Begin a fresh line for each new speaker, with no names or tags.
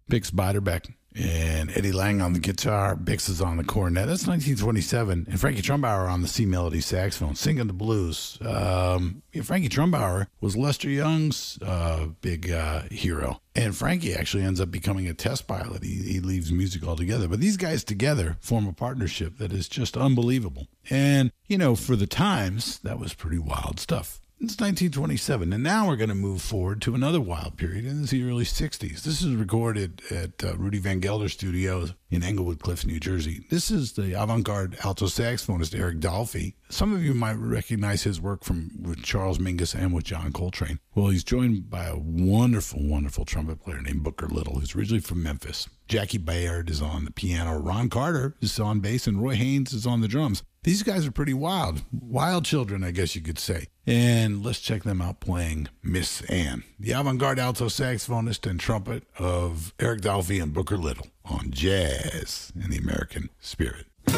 Bix Beiderbecke and Eddie Lang on the guitar. Bix is on the cornet. That's 1927. And Frankie Trumbauer on the C melody saxophone, singing the blues. Frankie Trumbauer was Lester Young's big hero. And Frankie actually ends up becoming a test pilot. He leaves music altogether. But these guys together form a partnership that is just unbelievable. And, for the times, that was pretty wild stuff. It's 1927, and now we're going to move forward to another wild period in the early 60s. This is recorded at Rudy Van Gelder Studios in Englewood Cliffs, New Jersey. This is the avant-garde alto saxophonist Eric Dolphy. Some of you might recognize his work with Charles Mingus and with John Coltrane. Well, he's joined by a wonderful, wonderful trumpet player named Booker Little, who's originally from Memphis. Jackie Bayard is on the piano. Ron Carter is on bass, and Roy Haynes is on the drums. These guys are pretty wild children, I guess you could say. And let's check them out playing Miss Anne, the avant-garde alto saxophonist and trumpet of Eric Dolphy and Booker Little on Jazz in the American Spirit.